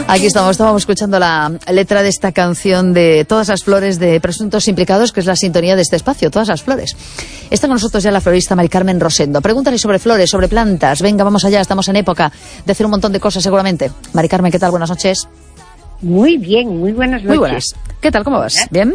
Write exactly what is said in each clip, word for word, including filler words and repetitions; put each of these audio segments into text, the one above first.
Aquí estamos, estábamos escuchando la letra de esta canción de Todas las flores de Presuntos Implicados, que es la sintonía de este espacio, Todas las flores. Está con nosotros ya la florista Mari Carmen Rosendo. Pregúntale sobre flores, sobre plantas. Venga, vamos allá, estamos en época de hacer un montón de cosas seguramente. Mari Carmen, ¿qué tal? Buenas noches. Muy bien, muy buenas noches. Muy buenas. ¿Qué tal? ¿Cómo vas? ¿Bien?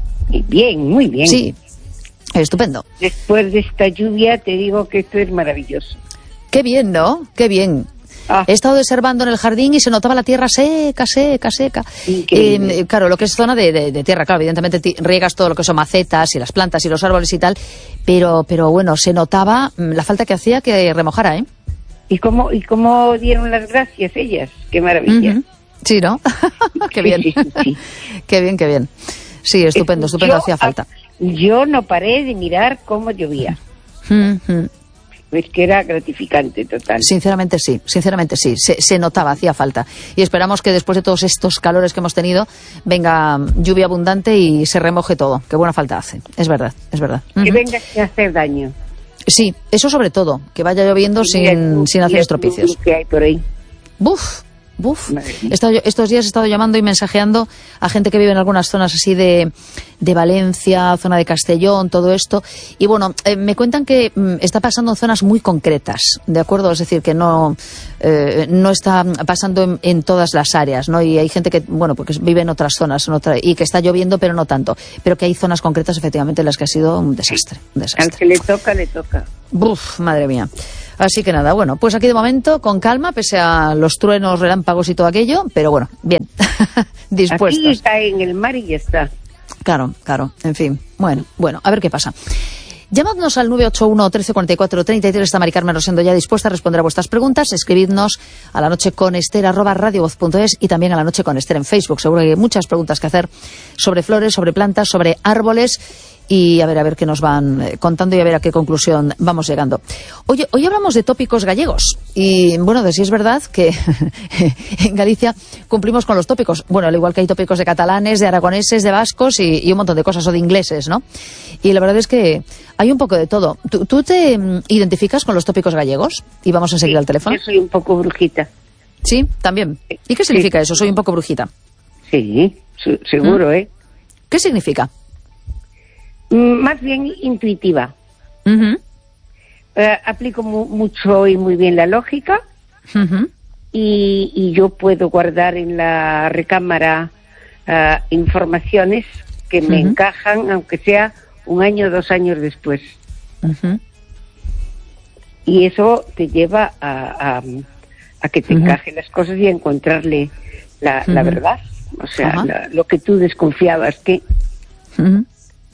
Bien, muy bien. Sí, estupendo. Después de esta lluvia te digo que esto es maravilloso. Qué bien, ¿no? Qué bien. Ah. He estado observando en el jardín y se notaba la tierra seca, seca, seca. Increíble. Eh, claro, lo que es zona de, de, de tierra, claro, evidentemente ti- riegas todo lo que son macetas y las plantas y los árboles y tal, pero, pero bueno, se notaba mm, la falta que hacía que remojara, ¿eh? ¿Y cómo, y cómo dieron las gracias ellas? Qué maravilla. Uh-huh. Sí, ¿no? Qué bien. Sí, sí, sí. Qué bien, qué bien. Sí, estupendo, estupendo, Yo, hacía falta. Yo no paré de mirar cómo llovía. Uh-huh. Es que era gratificante total. Sinceramente sí, sinceramente sí, se, se notaba, hacía falta. Y esperamos que después de todos estos calores que hemos tenido, venga lluvia abundante y se remoje todo, que buena falta hace. Es verdad, es verdad. Que Uh-huh. venga sin hacer daño. Sí, eso sobre todo, que vaya lloviendo Y mira sin, tú, sin hacer mira tú estropicios. lo que hay por ahí. Buf, buf. Madre mía. He estado- estos días he estado llamando y mensajeando a gente que vive en algunas zonas así de, de Valencia, zona de Castellón, todo esto. Y bueno, eh, me cuentan que mm, está pasando en zonas muy concretas, ¿de acuerdo? Es decir, que no, eh, no está pasando en, en todas las áreas, ¿no? Y hay gente que, bueno, porque vive en otras zonas en otra, y que está lloviendo, pero no tanto. Pero que hay zonas concretas, efectivamente, en las que ha sido un desastre. Un Al desastre. que le toca, le toca. Buf, madre mía. Así que nada, bueno, pues aquí de momento, con calma, pese a los truenos, relámpagos y todo aquello, pero bueno, bien, Aquí dispuestos. cae en el mar y ya está. Claro, claro, en fin, bueno, bueno, a ver qué pasa. Llamadnos al nueve ocho uno, trece cuarenta y cuatro, treinta y tres, está Mari Carmen Rosendo ya dispuesta a responder a vuestras preguntas. Escribidnos a la noche con Esther arroba radiovoz punto es y también a la noche con Esther en Facebook. Seguro que hay muchas preguntas que hacer sobre flores, sobre plantas, sobre árboles. Y a ver, a ver qué nos van eh, contando y a ver a qué conclusión vamos llegando. Oye, hoy hablamos de tópicos gallegos. Y bueno, de si es verdad que en Galicia cumplimos con los tópicos. Bueno, al igual que hay tópicos de catalanes, de aragoneses, de vascos y, y un montón de cosas, o de ingleses, ¿no? Y la verdad es que hay un poco de todo. ¿Tú, tú te mm, identificas con los tópicos gallegos? Y vamos a seguir Sí, al teléfono. Yo soy un poco brujita. Sí, también. ¿Y qué significa eso? Soy un poco brujita. Sí, su- seguro, ¿eh? ¿Qué significa? Mm, Más bien intuitiva. Ujú, Eh, aplico mu- mucho y muy bien la lógica ujú. y, y yo puedo guardar en la recámara eh, informaciones que me Ujú. encajan, aunque sea un año o dos años después. Ujú. Y eso te lleva a, a, a que te Ujú. encajen las cosas y a encontrarle la, la Ujú. verdad. O sea, Ajá. la- lo que tú desconfiabas que... Ujú.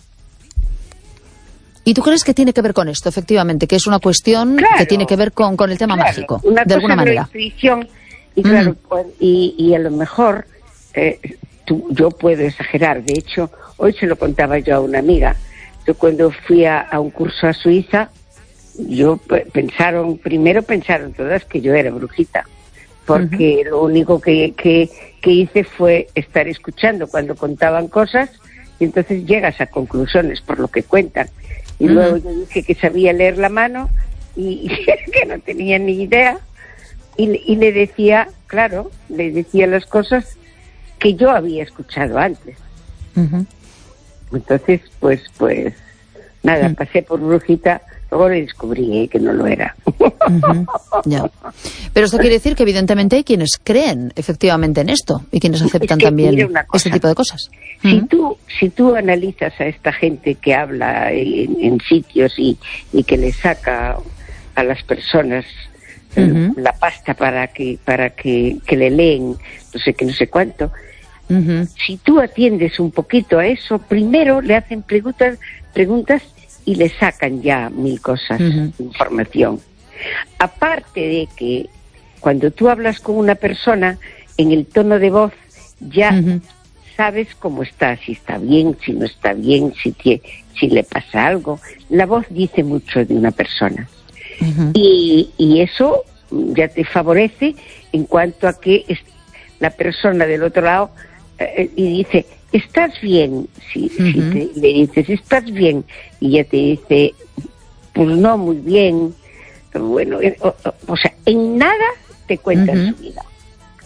¿Y tú crees que tiene que ver con esto, efectivamente? Que es una cuestión Claro, que tiene que ver con, con el tema claro, mágico, una de alguna cosa es manera. la intuición y claro, Ujú. pues, y, y a lo mejor eh, tú- yo puedo exagerar. De hecho, hoy se lo contaba yo a una amiga. Yo cuando fui a, a un curso a Suiza, yo pe- pensaron, primero pensaron todas que yo era brujita, porque lo único que, que, que hice fue estar escuchando cuando contaban cosas y entonces llegas a conclusiones por lo que cuentan. Y Ujú. luego yo dije que sabía leer la mano y, y que no tenía ni idea. Y, le- y le decía, claro, le decía las cosas que yo había escuchado antes. Ujú. Entonces, pues, pues, nada, Mm. pasé por brujita, luego le descubrí eh, que no lo era. Ujú. Ya. Pero esto quiere decir que evidentemente hay quienes creen efectivamente en esto y quienes aceptan Es que, también mira una cosa. este tipo de cosas. Si Ujú. tú, si tú analizas a esta gente que habla en, en sitios y, y que le saca a las personas eh, Ujú. la pasta para que para que, que le leen no sé qué, no sé cuánto, Ujú. si tú atiendes un poquito a eso, primero le hacen preguntas, preguntas y le sacan ya mil cosas, Ujú. información. Aparte de que cuando tú hablas con una persona, en el tono de voz ya Ujú. sabes cómo está, si está bien, si no está bien, si, tie- si le pasa algo. La voz dice mucho de una persona. Ujú. Y, y eso ya te favorece en cuanto a que es la persona del otro lado eh, y dice, ¿estás bien? Si, si Ujú. te- le dices, ¿estás bien? Y ya te dice, pues no, muy bien. Pero bueno, eh, o, o- o sea, en nada te cuentas Ujú. su vida.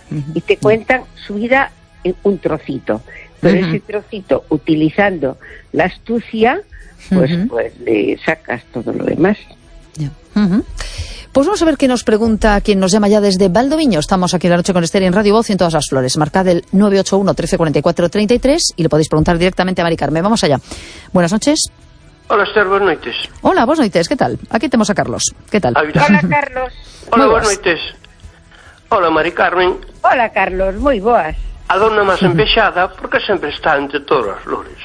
uh-huh. y te cuentan su vida en un trocito. Pero uh-huh. ese trocito, utilizando la astucia, pues, uh-huh. pues le sacas todo lo demás. Yeah. Uh-huh. Pues vamos a ver qué nos pregunta quien nos llama ya desde Valdoviño. Estamos aquí en La Noche con Esther en Radio Voz y en Todas las Flores. Marcad el nueve ocho uno, trece cuarenta y cuatro, treinta y tres y le podéis preguntar directamente a Mari Carmen. Vamos allá. Buenas noches. Hola, Esther, buenas noites. Hola, buenas noites, ¿qué tal? Aquí tenemos a Carlos. ¿Qué tal? Hola, Carlos. Hola, buenas noites. Hola, Mari Carmen. Hola, Carlos, moi boas. A dona máis empexada, porque sempre está entre todas as flores.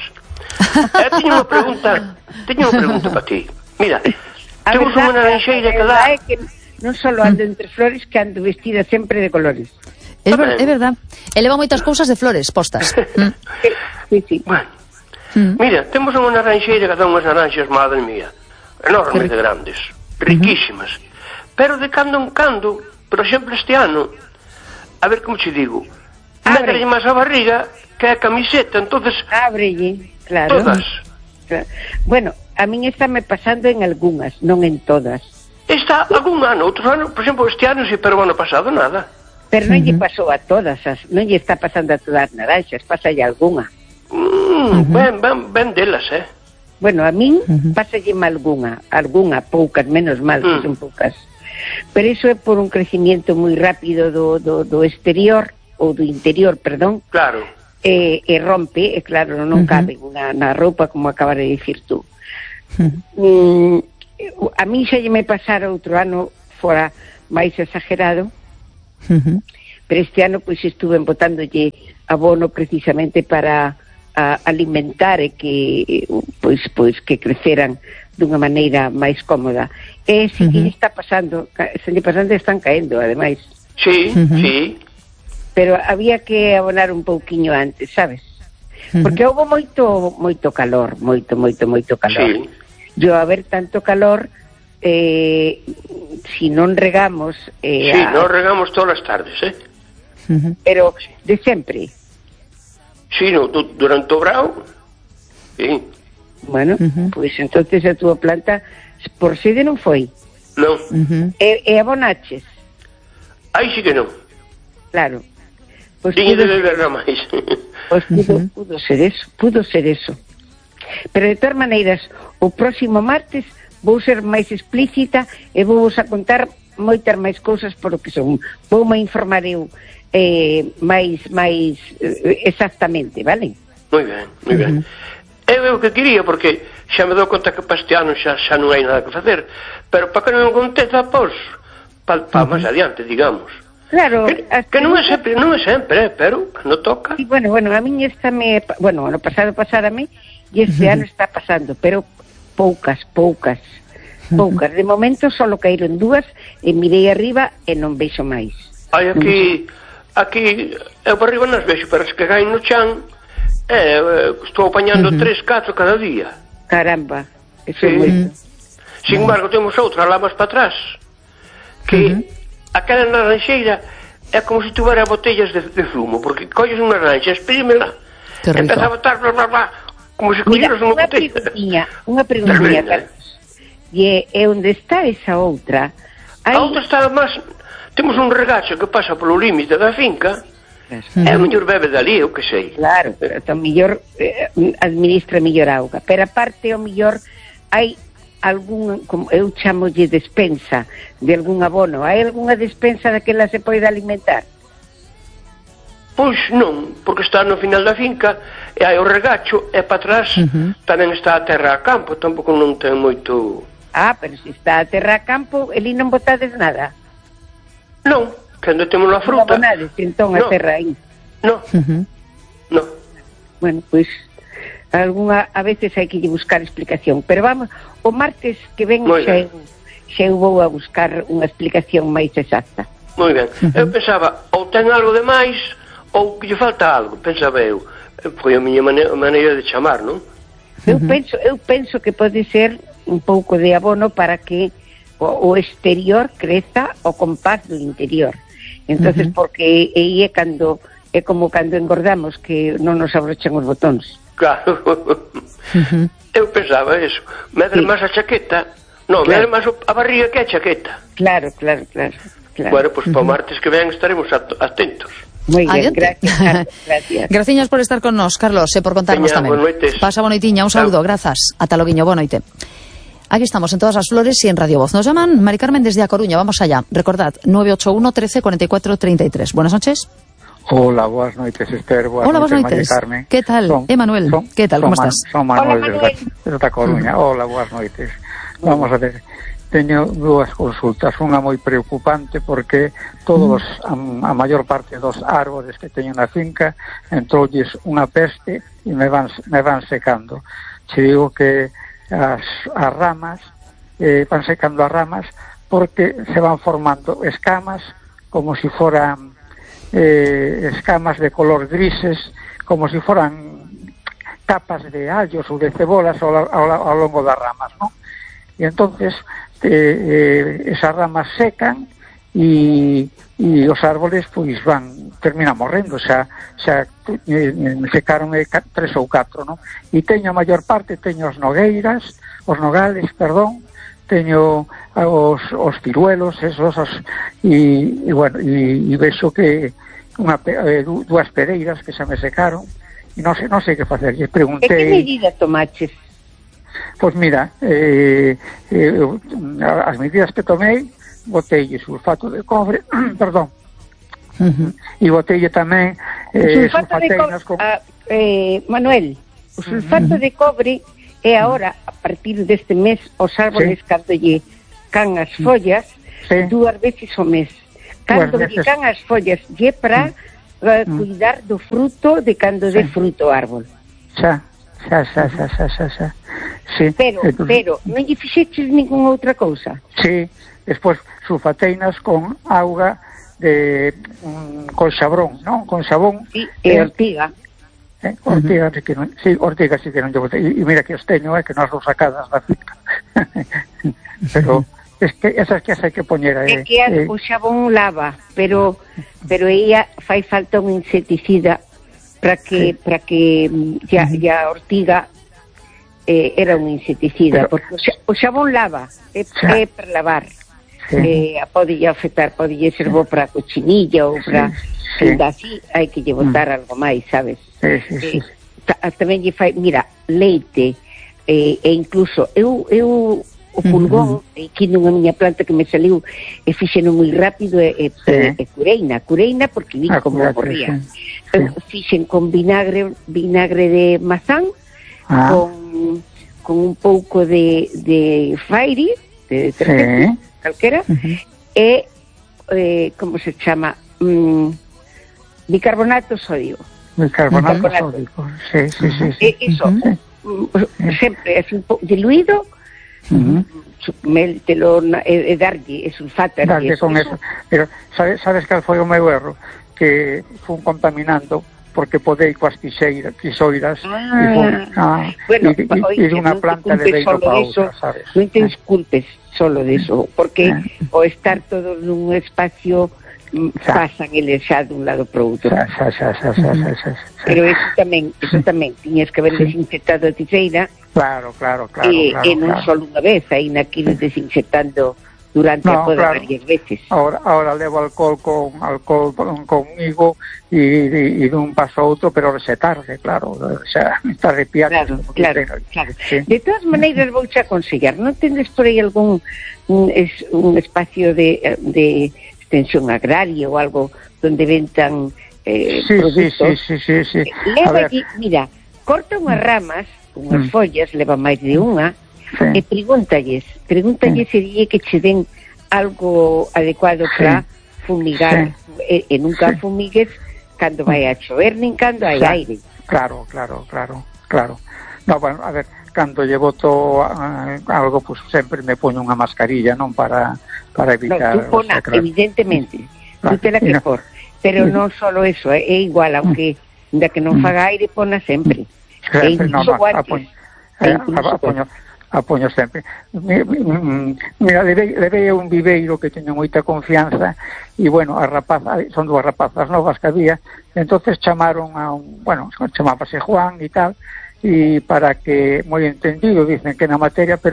Eh, teño unha pregunta, teño unha pregunta para ti. Mira, a temos unha naranxeira que dá... É que non só ando entre flores, que ando vestida sempre de colores. É, ver, é verdad. Eleva moitas cousas de flores postas. Mm. Sí, sí. Bueno, mm. mira, temos unha naranxeira que dá unhas naranxas, madre mía, enormes de grandes, riquísimas. Mm-hmm. Pero de cando en cando, por exemplo este ano, a ver como te digo, métele máis a barriga que a camiseta, entonces... Ábrelle, claro. Todas. Claro. Bueno, a min está me pasando en algunhas, non en todas. Está algún ano, outro ano, por exemplo, este ano, sí, pero o ano pasado nada. Pero non lle pasou a todas, as, non lle está pasando a todas as naranxas, pasalle algunha. Mm, uh-huh. ben, ben, ben delas, eh? Bueno, a min uh-huh. pasalle algunha, algunha, poucas, menos mal, que uh-huh. son poucas. Pero iso é por un crecimiento moi rápido do, do, do exterior, ou do interior, perdón. Claro. E, e rompe, e claro, non uh-huh. cabe na, na roupa, como acabas de dicir tú. Uh-huh. Mm, a mí xa lle me pasara outro ano fora máis exagerado, uh-huh. pero este ano pois estuve botándolle abono precisamente para a, alimentar e que pois pois que creceran dunha maneira máis cómoda. E se uh-huh. lle está pasando, se lle pasando están caendo, ademais. Sí, uh-huh. sí. Pero había que abonar un pouquiño antes, sabes? Uh-huh. Porque houve moito moito calor, moito, moito, moito calor. Sí. Yo a ver tanto calor, eh, si non regamos... Eh, sí, a... non regamos todas as tardes, eh? Uh-huh. Pero de sempre. Sí, no, du durante o verão, sí. Bueno, uh-huh. pois pues, entonces a túa planta por sede non foi. Non. Uh-huh. E, e abonaches. Aí sí que non. Claro. Pues Tiñe de beber máis. Pois pues pudo, uh-huh. pudo ser eso, pudo ser eso. Pero de todas maneiras, o próximo martes vou ser máis explícita e vou vos a contar moitas máis cousas por o que son. Vou me informar eu eh, máis, máis eh, exactamente, vale? Moi ben, moi ben. Uh-huh. Eu é o que quería, porque xa me dou conta que para este ano xa, xa non hai nada que facer, pero para que non aconteza, pois, para pa uh-huh. máis adiante, digamos. Claro, que, que non é sempre, non é sempre, eh, pero non toca. Sí, bueno, bueno, a min esta me, bueno, ano pasado pasárame e este uh-huh. ano está pasando, pero poucas, poucas, poucas. De momento só caíron dúas e mirei arriba e non vexo máis. Ai, aquí, aquí, eu por arriba nas vexo, pero as que caen no chan, eh, estou apañando uh-huh. tres, catro cada día. Caramba, eso sí. é moito. Sin embargo, temos outra lá máis para atrás, que uh-huh. aquela naranxeira é como se tuvera botellas de, de zumo, porque colles unha naranxa, exprímela, empeza a botar, bla, bla, bla, como se colleras unha botella. Preguntinha, unha preguntinha, Carlos. E, e onde está esa outra? Hai... A outra está máis... Temos un regacho que pasa polo límite da finca, claro. E o mellor bebe dali, eu que sei. Claro, pero o mellor eh, administra mellor auga. Pero aparte, o mellor, hai algún, como eu chamolle despensa de algún abono. Hai algunha despensa daquela se pode alimentar? Pois non, porque está no final da finca e hai o regacho e para atrás uh-huh. tamén está a terra a campo, tampouco non ten moito... Ah, pero se está a terra a campo, eli non botades nada? Non, cando temos a fruta... Non abonades, entón, a terra aí? Non, uh-huh. non. Bueno, pois, algunha, a veces hai que buscar explicación, pero vamos, o martes que ven xa eu, xa eu vou a buscar unha explicación máis exacta. Moi ben, uh-huh. eu pensaba, ou ten algo de máis, ou que lle falta algo, pensaba eu. Foi a miña maneira, maneira de chamar, non? Eu uh-huh. penso, eu penso que pode ser un pouco de abono para que o, o exterior creza ao compás do interior. Entonces, uh-huh. porque aí é cando é como cando engordamos, que non nos abrochan os botóns. Claro. Uh-huh. Eu pensaba eso. Medre sí. máis a chaqueta. Non, claro. medre máis a barriga que a chaqueta. Claro, claro, claro. claro. claro. Bueno, pois pues, para o martes que ven estaremos atentos. Moi ben, gracias. Gracias. Graciñas por estar con nos, Carlos, e por contarnos tamén. Pasa boa noitiña, un saúdo, grazas. Ata loguiño, boa noite. Aquí estamos en Todas as Flores y en Radio Voz. Nos llaman Mari Carmen desde A Coruña. Vamos allá. Recordad, nueve ocho uno, trece, cuarenta y cuatro, treinta y tres. Buenas noches. Hola, boas noites, Esther. Boas Hola, boas noites, noites. Mari Carmen. ¿Qué tal? Son, Emanuel, son, ¿qué tal? ¿Cómo son estás? Son Manuel, Hola, Manuel. desde, desde A Coruña. Uh-huh. Hola, boas noites. Vamos a ver. Teño dúas consultas. Unha moi preocupante porque todos, a, a maior parte dos árbores que teño na finca entroulles unha peste e me van, me van secando. Che digo que as, as ramas eh, van secando as ramas porque se van formando escamas como si foran eh, escamas de color grises, como si foran capas de allos ou de cebolas ao, ao, ao longo das ramas, ¿no? E entonces eh, eh, esas ramas secan e, e os árboles pois van, terminan morrendo, xa, xa eh, secaron eh, tres ou catro, non? E teño a maior parte, teño os nogueiras, os nogales, perdón, teño os, os ciruelos, esos, os, e, e bueno, e, e vexo que unha, eh, dúas pereiras que xa me secaron, e non sei, non sei que facer, e preguntei... E que medida tomaches? Pois mira, eh, eh, as medidas que tomei, botei sulfato de cobre, perdón, uh-huh. e botei tamén eh, sulfateinas con... Ah, eh, Manuel, o sulfato uh-huh. de cobre é agora, a partir deste mes, os árboles, sí. Cando lle can as follas, sí. Dúas veces ao mes. Cando lle can as follas, lle para uh, cuidar do fruto de cando sí. De fruto o árbol. Xa. Xa, xa, xa, xa, xa, xa. Sí. Pero, Entonces, pero, non lle fixeches ninguna outra cousa? Sí, despois sulfateinas con auga de um, con xabrón, non? Con xabón. Sí, e eh, ortiga. Eh, ortiga, uh-huh. sí, que non, sí, ortiga sí que non lle botei. E mira que os teño, eh, que non son sacadas da finca. Pero es que esas que hai que poñer... Eh, é que eh, o xabón lava, pero pero ella fai falta un insecticida para que sí. para que ya, ya a ortiga eh, era un insecticida, pero, porque o xabón lava, é, é para lavar, sí. eh, pode afectar, pode ser bo para a cochinilla ou para sí. Ainda así hai que lle botar mm. algo máis, sabes? Sí, sí, sí. Eh, tamén lle fai, mira, leite eh, e incluso eu eu o pulgón, uh-huh. aquí nunha miña planta que me saliu e fixeno moi rápido e, e, sí. e cureina, cureina porque vi ah, como morría. Sí. Sí. Fixen con vinagre vinagre de mazán, ah. con, con un pouco de, de fairi, de detergente, sí. Calquera, uh-huh. e, eh, como se chama, mm, bicarbonato sódico. Bicarbonato, bicarbonato. sódico, sí, sí, sí. sí. E, eso, uh-huh. mm, sempre é un pouco diluído, Uh-huh. Mételo e, e darlle e sulfata darlle con eso. eso pero sabes, sabes cal foi o meu erro, que fun contaminando porque podei coas tixeiras, tixoiras ah, e fun, ah, bueno, e, e, e unha planta de beiro para outra, sabes? Non te disculpes solo de eso, porque ah. o estar todo nun espacio pasan eles xa dun lado para outro. Xa, xa, xa, xa, xa, xa, xa. Pero eso tamén, eso tamén tiñas que haber desinfectado a tixeira. Claro, claro, claro, e, claro. E non claro. só unha vez, aí naquilo desinfectando durante no, a poda claro. varias veces. Ahora, ahora levo alcohol con alcohol conmigo e, e, e dun paso a outro, pero se tarde, claro, xa está arrepiado. Claro, claro, claro. Sí. De todas maneiras vou xa aconsellar, non tendes por aí algún un, es, un espacio de, de extensión agraria ou algo donde ventan eh, sí, produtos? Sí, sí, sí, sí, sí. Leva allí, mira, corta unhas ramas, unhas mm. follas, leva máis de unha, sí. e pregúntalles, pregúntalles sí. se dille que che den algo adecuado sí. para fumigar, sí. e, e nunca sí. fumigues cando vai a chover, nin cando hai claro. aire. Claro, claro, claro, claro. No, bueno, a ver, cando llevo to uh, algo, pues sempre me poño unha mascarilla, non para para evitar... No, tú pona, evidentemente, ah, tú te la que no. por, pero sí. non solo eso, é, é igual, aunque da que non faga aire, pona sempre. Sempre, no, no, apoño, eh, apoño, apoño sempre. Mira, levei, levei un viveiro que teño moita confianza e, bueno, as rapazas, son dúas rapazas novas que había, entonces chamaron a un, bueno, chamábase Juan e tal, e para que, moi entendido, dicen que na materia, pero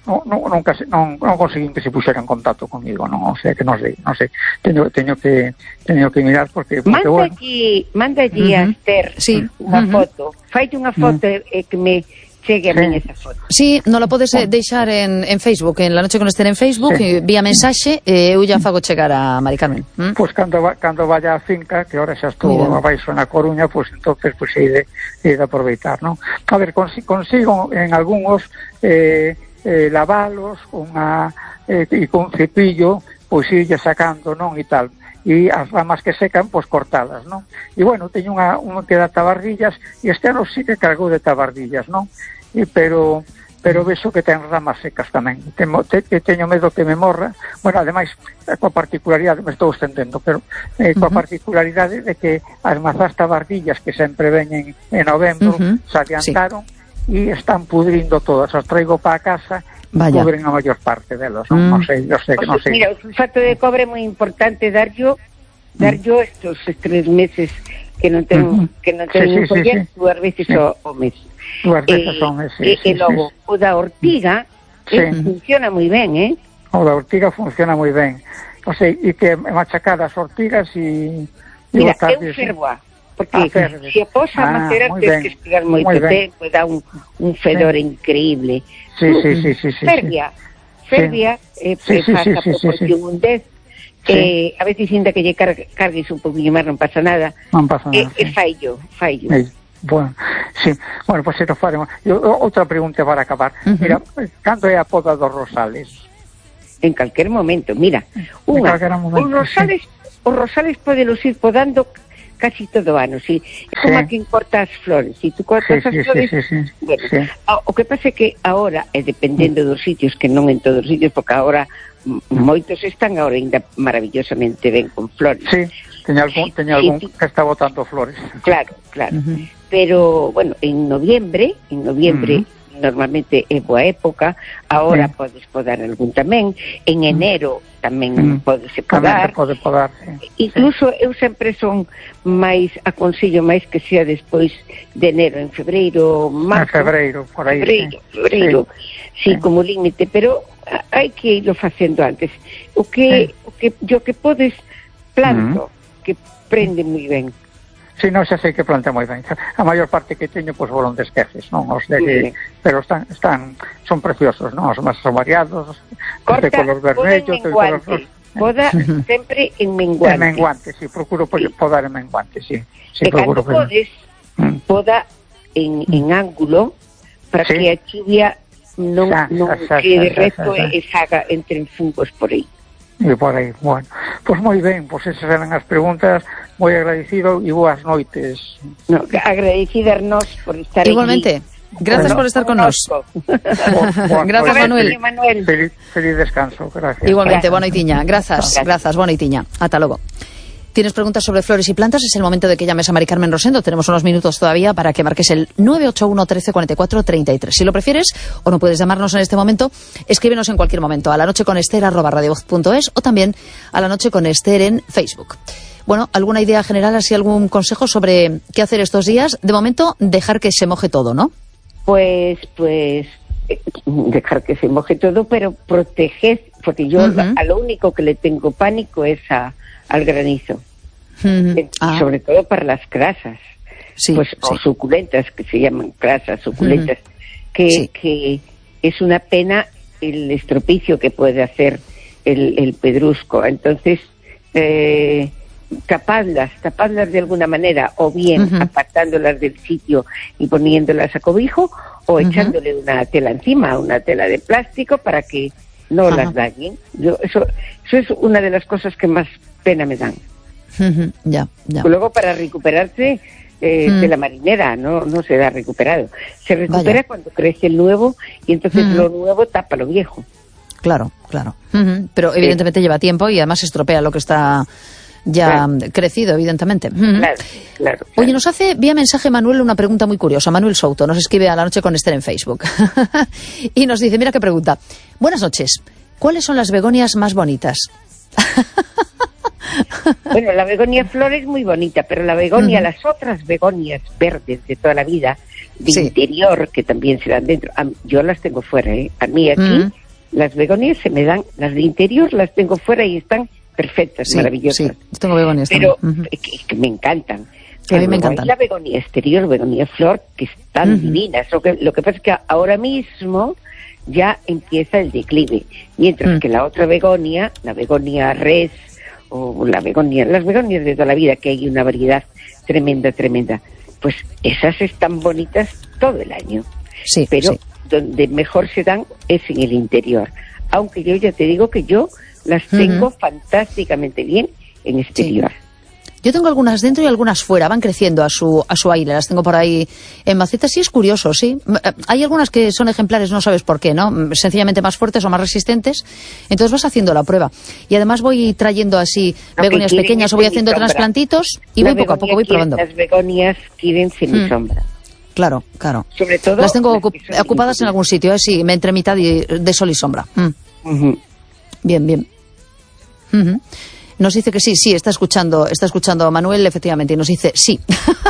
non, non, nunca se, non, non conseguín que se puxera en contacto comigo, non, o sea que non sei, non sei, teño, teño que teño que mirar porque, porque manda bueno. allí, manda allí uh-huh. a Esther sí. unha uh-huh. foto, faite unha foto uh-huh. e que me chegue a sí. min esa foto. Sí, non la podes eh, deixar en, en Facebook, en La Noche con Esther en Facebook, sí. vía mensaxe, e eu ya fago chegar a Mari Carmen. ¿Mm? Pois pues cando, va, cando vaya a finca, que ahora xa estou abaixo na Coruña, pois pues, entonces pois pues, hei de, hei de aproveitar, non? A ver, consigo, consigo en algúns eh, eh, lavalos unha, eh, e con cepillo, pois pues, irlle sacando, non, e tal. E as ramas que secan, pois pues, cortadas, non? E bueno, teño unha, unha que dá tabardillas, e este ano sí que cargou de tabardillas, non? E, pero pero vexo que ten ramas secas tamén. Temo, te, te, teño medo que me morra. Bueno, ademais, coa particularidade, me estou estendendo, pero eh, coa uh-huh. particularidade de que as mazás tabardillas que sempre veñen en novembro uh-huh. se adiantaron sí. e están pudrindo todas. As traigo para a casa e pudren a maior parte delas. Non, mm. non sei, eu sei que non sei. Mira, o sulfato de cobre é moi importante dar yo, dar yo estos tres meses que non ten, uh-huh. que non ten sí, sí, folla, sí, sí. dúas veces sí. o, o mes. Dúas veces o mes, sí, E sí, logo, sí. o da ortiga sí. eh, funciona moi ben, eh? O da ortiga funciona moi ben. O sea, e que machacar as ortigas e... Mira, eu fervoa, porque ah, se a posa ah, macerar tens que esperar moito tempo, dá un, un fedor sí. increíble. Sí, sí, sí, sí, sí. Fervia, fervia, sí. eh, sí, sí, pasa sí, sí, por sí, sí. un dez. Sí. Eh, a veces sinta que lle car cargues un poquinho máis, non pasa nada. Non pasa nada. E eh, sí. fallo, fallo. Sí. Bueno, sí. Bueno, pois pues, se nos faremos. Outra pregunta para acabar. Uh-huh. Mira, cando é a poda dos rosales? En calquer momento, mira. Unha, momento, os rosales, sí. os rosales podelos ir podando casi todo o ano, si. É como sí. a quen corta as flores. Si tú cortas sí, as sí, flores... Sí, sí, sí. Bueno, sí. O que pasa é que agora, e dependendo dos sitios, que non en todos os sitios, porque agora moitos están agora ainda maravillosamente ben con flores. Sí, teña algún, teña algún sí, que está botando flores. Claro, claro. Uh-huh. Pero, bueno, en noviembre, en noviembre uh-huh. normalmente é boa época, agora uh-huh. podes podar algún tamén, en enero tamén uh-huh. podese podar. Tamén pode podar, sí. Incluso sí. eu sempre son máis, aconsello máis que sea despois de enero, en febreiro, marzo. En febreiro, por aí. Febreiro, sí. febreiro, sí, sí, sí, como límite, pero hai que irlo facendo antes. O que, sí. o que yo que podes planto, uh-huh. que prende moi ben. Si, sí, non, xa sei que planta moi ben. A maior parte que teño, pois, foron de esqueces, non? Os de que, pero están, están, son preciosos, non? Os máis variados, os de color vermello, de color rosa. Poda sempre en menguante. En menguante, si, sí, procuro sí. podar en menguante, si. Sí. Sí, e cando podes, mm. poda en, en ángulo, para sí. que a chuvia non, xa, non xa, quede xa, recto xa, xa. e saga entre fungos por aí. E por aí, bueno. Pois moi ben, pois esas eran as preguntas, moi agradecido e boas noites. No, agradecida Arnós por estar igualmente. Aquí. Gracias bueno, por estar con nos. Gracias, Manuel. Manuel. Feliz, feliz descanso, gracias. Igualmente, boa noitiña. Grazas, grazas, boa noitiña. Ata logo. ¿Tienes preguntas sobre flores y plantas? Es el momento de que llames a Mari Carmen Rosendo. Tenemos unos minutos todavía para que marques el nueve ocho uno, trece, cuarenta y cuatro, treinta y tres. Si lo prefieres, o no puedes llamarnos en este momento, escríbenos en cualquier momento a la noche con Esther arroba radiovoz punto es o también a la noche con Esther en Facebook. Bueno, ¿alguna idea general, así algún consejo sobre qué hacer estos días? De momento, dejar que se moje todo, ¿no? Pues, pues, dejar que se moje todo, pero proteger, porque yo uh-huh. a lo único que le tengo pánico es a... al granizo, uh-huh. ah. sobre todo para las crasas, sí, pues sí. o suculentas, que se llaman crasas, suculentas, uh-huh. que, sí. que es una pena el estropicio que puede hacer el, el pedrusco. Entonces, eh, tapadlas, tapadlas de alguna manera, o bien uh-huh. apartándolas del sitio y poniéndolas a cobijo, o uh-huh. echándole una tela encima, una tela de plástico para que no Ajá. las dañen. Yo, eso, eso es una de las cosas que más pena me dan. Uh-huh. Ya, ya. Luego, para recuperarse eh, uh-huh. de la marinera, no, no se da recuperado. Se recupera Vaya. cuando crece el nuevo y entonces uh-huh. lo nuevo tapa lo viejo. Claro, claro. Uh-huh. Pero sí. evidentemente lleva tiempo y además estropea lo que está ya claro. crecido, evidentemente. Uh-huh. Claro, claro, claro. Oye, nos hace vía mensaje Manuel una pregunta muy curiosa. Manuel Souto nos escribe a la noche con Esther en Facebook. Y nos dice, mira qué pregunta. Buenas noches. ¿Cuáles son las begonias más bonitas? Bueno, la begonia flor es muy bonita, pero la begonia, uh-huh. las otras begonias verdes de toda la vida, de sí. interior, que también se dan dentro, a, yo las tengo fuera, ¿eh? A mí aquí, uh-huh. las begonias se me dan, las de interior las tengo fuera y están perfectas, sí, maravillosas. Sí, tengo begonias pero también. Uh-huh. que, que me encantan. A mí me encantan. Hay la begonia exterior, begonia flor, que están uh-huh. divinas. Lo que, lo que pasa es que ahora mismo ya empieza el declive, mientras uh-huh. que la otra begonia, la begonia res, o la begonia, las begonias de toda la vida, que hay una variedad tremenda, tremenda, pues esas están bonitas todo el año. Sí, pero sí. donde mejor se dan es en el interior. Aunque yo ya te digo que yo las tengo uh-huh. fantásticamente bien en exterior. Sí. Yo tengo algunas dentro y algunas fuera, van creciendo a su a su aire, las tengo por ahí en macetas y es curioso, sí. Hay algunas que son ejemplares, no sabes por qué, ¿no? Sencillamente más fuertes o más resistentes, entonces vas haciendo la prueba. Y además voy trayendo así no, begonias pequeñas o voy haciendo trasplantitos y la voy poco a poco, voy probando. Las begonias quieren semisombra. Hmm. Claro, claro. Sobre todo las tengo ocup las ocupadas en algún sitio, ¿eh? Sí, entre mitad y, de sol y sombra. Hmm. Uh-huh. Bien, bien. Uh-huh. Nos dice que sí, sí, está escuchando, está escuchando Manuel, efectivamente, y nos dice sí.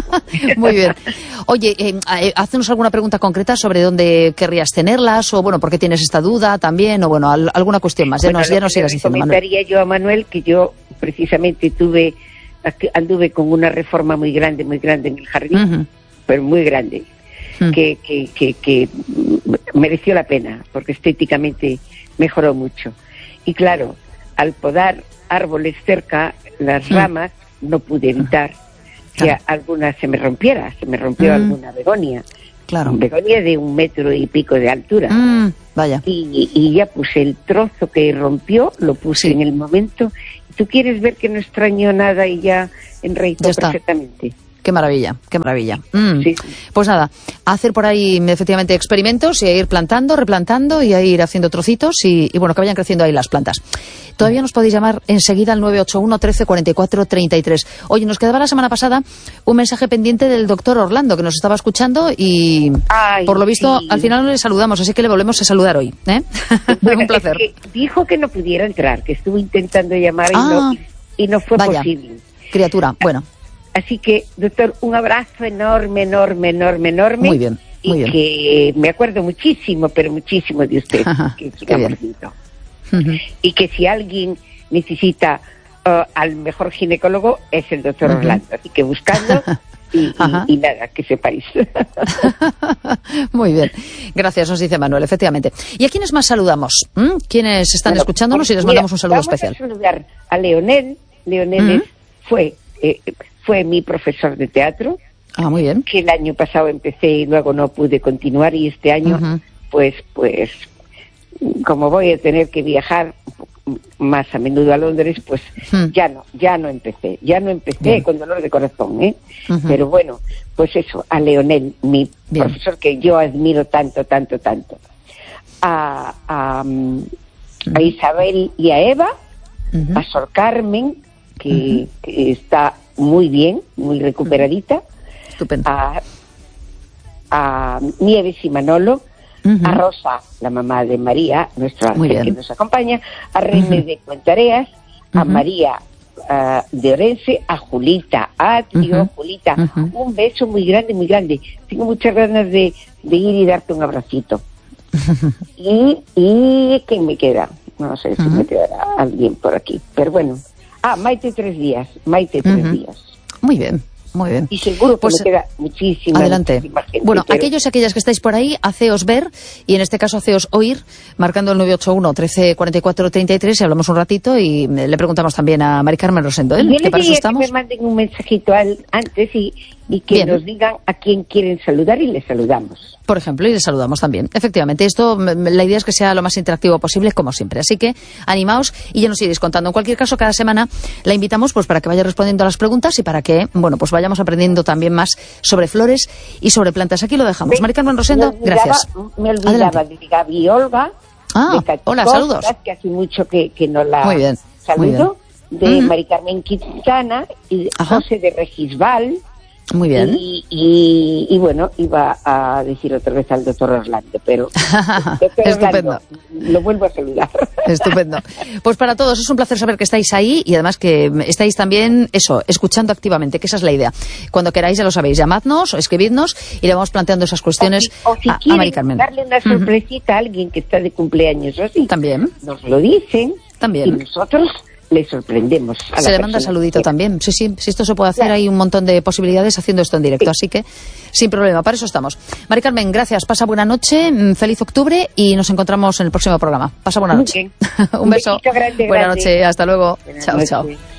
Muy bien. Oye, eh, eh, haznos alguna pregunta concreta sobre dónde querrías tenerlas, o bueno, por qué tienes esta duda también, o bueno, al, alguna cuestión más. Ya bueno, nos, ya nos sigas diciendo, Manuel. Comentaría yo a Manuel que yo precisamente tuve, anduve con una reforma muy grande, muy grande en el jardín, uh-huh. pero muy grande, uh-huh. que, que, que, que mereció la pena, porque estéticamente mejoró mucho. Y claro, al podar árboles cerca, las ramas, mm. no pude evitar que claro. alguna se me rompiera, se me rompió mm. alguna begonia. Claro. Begonia de un metro y pico de altura. Mm, vaya. Y, y ya puse el trozo que rompió, lo puse sí. en el momento. Tú quieres ver que no extrañó nada y ya enraizó perfectamente. Qué maravilla, qué maravilla. Mm. Sí. Pues nada, a hacer por ahí efectivamente experimentos y a ir plantando, replantando y a ir haciendo trocitos y, y bueno, que vayan creciendo ahí las plantas. Todavía nos podéis llamar enseguida al nueve ocho uno, trece, cuarenta y cuatro, treinta y tres. Oye, nos quedaba la semana pasada un mensaje pendiente del doctor Orlando, que nos estaba escuchando y Ay, por lo visto sí. al final no le saludamos, así que le volvemos a saludar hoy. ¿eh? Bueno, un placer. Es que dijo que no pudiera entrar, que estuvo intentando llamar y, ah, no, y no fue vaya, posible. Criatura, bueno. Así que, doctor, un abrazo enorme, enorme, enorme, enorme. Muy bien, muy y bien. que me acuerdo muchísimo, pero muchísimo de usted. Ajá, que, qué bien. Uh-huh. Y que si alguien necesita uh, al mejor ginecólogo es el doctor uh-huh. Orlando. Así que buscando y, y, y nada, que sepáis. Muy bien. Gracias, nos dice Manuel, efectivamente. ¿Y a quiénes más saludamos? ¿Mm? ¿Quiénes están bueno, escuchándonos? Y les mandamos un saludo vamos especial. Vamos a saludar a Leonel. Leonel uh-huh. fue... Eh, fue mi profesor de teatro. Ah, muy bien. Que el año pasado empecé y luego no pude continuar y este año, uh-huh. pues, pues, como voy a tener que viajar más a menudo a Londres, pues uh-huh. ya no, ya no empecé, ya no empecé bien. Con dolor de corazón, ¿eh? Uh-huh. Pero bueno, pues eso, a Leonel, mi bien. Profesor que yo admiro tanto, tanto, tanto. A, a, uh-huh. a Isabel y a Eva, uh-huh. a Sor Carmen, que, uh-huh. que está muy bien, muy recuperadita. Estupendo. A, a Nieves y Manolo, uh-huh. a Rosa, la mamá de María, nuestra que nos acompaña, a René uh-huh. de Cuentareas, a uh-huh. María uh, de Orense, a Julita, a Tío, uh-huh. Julita, uh-huh. un beso muy grande, muy grande. Tengo muchas ganas de, de ir y darte un abracito. Uh-huh. Y, y ¿quién me queda? No sé si uh-huh. me quedará alguien por aquí, pero bueno. Ah, Maite tres días, Maite tres uh-huh. días. Muy bien, muy bien. Y seguro que pues, me queda muchísima, adelante. muchísima gente. Bueno, pero... aquellos y aquellas que estáis por ahí, haceos ver, y en este caso haceos oír, marcando el nueve ocho uno, trece, cuarenta y cuatro, treinta y tres, y hablamos un ratito, y le preguntamos también a Mari Carmen Rosendo, ¿eh? Yo le diría que me manden un mensajito al, antes y, y que bien. Nos digan a quién quieren saludar y les saludamos. Por ejemplo, y les saludamos también. Efectivamente, esto, la idea es que sea lo más interactivo posible, como siempre. Así que, animaos y ya nos iréis contando. En cualquier caso, cada semana la invitamos pues para que vaya respondiendo a las preguntas y para que, bueno, pues vayamos aprendiendo también más sobre flores y sobre plantas. Aquí lo dejamos. Mari Carmen Rosendo, me olvidaba, gracias. Me olvidaba Adelante. De Gaby y Olga. Ah, de hola, saludos. Que hace mucho que, que no la muy bien, saludo. Muy bien. De uh-huh. Mari Carmen Quintana y Ajá. José de Regisbal. Muy bien. Y, y, y bueno, iba a decir otra vez al doctor Orlando, pero doctor Estupendo. Orlando, lo vuelvo a saludar. Estupendo. Pues para todos es un placer saber que estáis ahí y además que estáis también, eso, escuchando activamente, que esa es la idea. Cuando queráis, ya lo sabéis, llamadnos o escribidnos y le vamos planteando esas cuestiones o si, o si a, a Mari Carmen. Darle una sorpresita uh-huh. a alguien que está de cumpleaños o así. También. Nos lo dicen. También. Y nosotros le sorprendemos a se la le manda saludito también. Sí, sí, si esto se puede hacer, claro. Hay un montón de posibilidades haciendo esto en directo, sí. Así que sin problema, para eso estamos. Mari Carmen, gracias, pasa buena noche, feliz octubre y nos encontramos en el próximo programa. Pasa buena noche. Un un beso. Grande, buena grande. noche, hasta luego. Buenas chao, noches. chao.